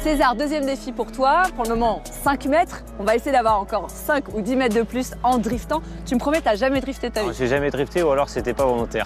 César, deuxième défi pour toi. Pour le moment, 5 mètres. On va essayer d'avoir encore 5 ou 10 mètres de plus en driftant. Tu me promets, t'as jamais drifté ta vie? J'ai jamais drifté ou alors c'était pas volontaire.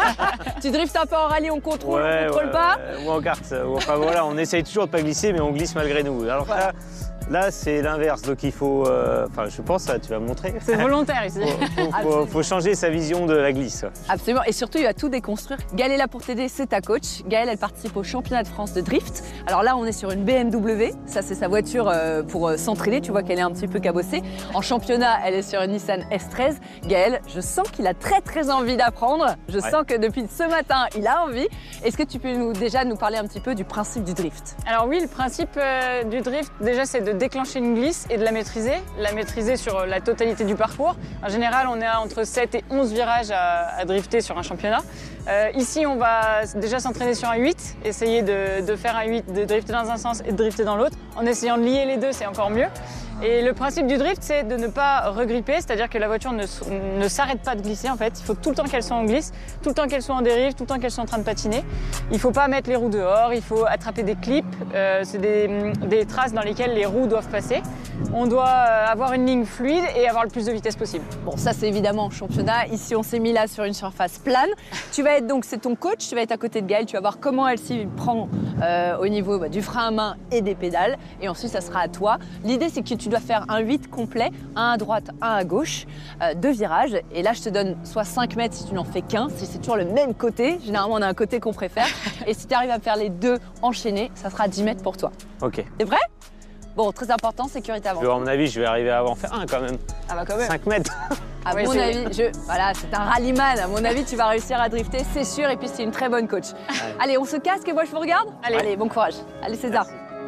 Tu driftes un peu en rallye, on contrôle, on contrôle pas? Ou en kart. Enfin voilà, on essaye toujours de pas glisser, mais on glisse malgré nous. Alors voilà. Là c'est l'inverse, donc il faut, enfin je pense, tu vas me montrer. C'est volontaire ici. Faut changer sa vision de la glisse. Absolument, et surtout il va tout déconstruire. Gaëlle est là pour t'aider, c'est ta coach. Gaëlle, elle participe au championnat de France de drift. Alors là on est sur une BMW, ça c'est sa voiture pour s'entraîner, tu vois qu'elle est un petit peu cabossée. En championnat, elle est sur une Nissan S13. Gaëlle, je sens qu'il a très envie d'apprendre. Je sens que depuis ce matin, il a envie. Est-ce que tu peux déjà nous parler un petit peu du principe du drift? Alors oui, le principe du drift, déjà c'est de déclencher une glisse et de la maîtriser sur la totalité du parcours. En général, on est à entre 7 et 11 virages à drifter sur un championnat. Ici, on va déjà s'entraîner sur un 8, essayer de faire un 8, de drifter dans un sens et de drifter dans l'autre. En essayant de lier les deux, c'est encore mieux. Et le principe du drift, c'est de ne pas regripper, c'est-à-dire que la voiture ne s'arrête pas de glisser en fait. Il faut tout le temps qu'elle soit en glisse, tout le temps qu'elle soit en dérive, tout le temps qu'elle soit en train de patiner. Il ne faut pas mettre les roues dehors, il faut attraper des clips, c'est des traces dans lesquelles les roues doivent passer. On doit avoir une ligne fluide et avoir le plus de vitesse possible. Bon, ça c'est évidemment en championnat. Ici, on s'est mis là sur une surface plane. Tu vas être donc, c'est ton coach, tu vas être à côté de Gaëlle, tu vas voir comment elle s'y prend au niveau du frein à main et des pédales. Et ensuite, ça sera à toi. L'idée, c'est que tu dois faire un 8 complet, un à droite, un à gauche, 2 virages. Et là, je te donne soit 5 mètres si tu n'en fais qu'un, si c'est toujours le même côté. Généralement, on a un côté qu'on préfère. Et si tu arrives à faire les deux enchaînés, ça sera 10 mètres pour toi. Ok. T'es prêt? Bon, très important, sécurité avant. À mon avis, je vais arriver à en faire un quand même. Ah bah quand même. 5 mètres. À mon avis, voilà, c'est un rallyman. À mon avis, tu vas réussir à drifter, c'est sûr. Et puis, c'est une très bonne coach. Allez, on se casque et moi, je vous regarde. Allez, bon courage. Allez, César.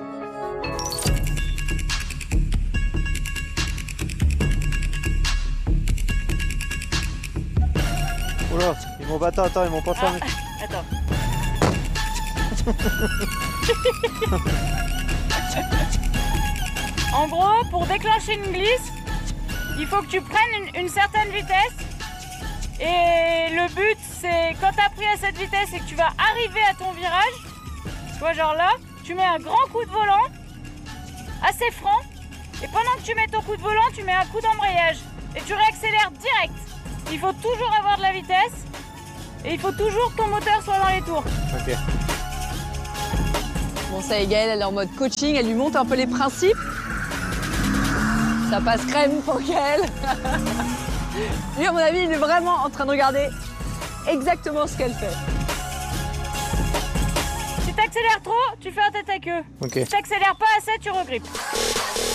Merci. Oula, ils m'ont battu, attends, ils m'ont pas fermé. Attends. En gros, pour déclencher une glisse, il faut que tu prennes une certaine vitesse. Et le but, c'est quand tu as pris à cette vitesse et que tu vas arriver à ton virage, tu vois, genre là, tu mets un grand coup de volant, assez franc. Et pendant que tu mets ton coup de volant, tu mets un coup d'embrayage. Et tu réaccélères direct. Il faut toujours avoir de la vitesse. Et il faut toujours que ton moteur soit dans les tours. Ok. Bon, ça y est, Gaëlle, elle est en mode coaching, elle lui montre un peu les principes. Ça passe crème pour Gaëlle. Lui, à mon avis, il est vraiment en train de regarder exactement ce qu'elle fait. Si tu accélères trop, tu fais un tête à queue. Okay. Si tu accélères pas assez, tu regrippes.